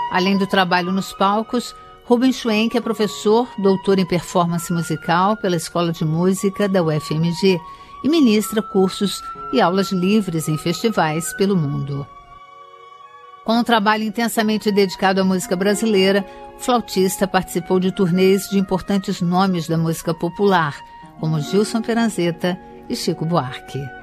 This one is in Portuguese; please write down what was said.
Além do trabalho nos palcos, Rubens Schwenk é professor, doutor em performance musical pela Escola de Música da UFMG e ministra cursos e aulas livres em festivais pelo mundo. Com um trabalho intensamente dedicado à música brasileira, o flautista participou de turnês de importantes nomes da música popular, como Gilson Peranzeta e Chico Buarque.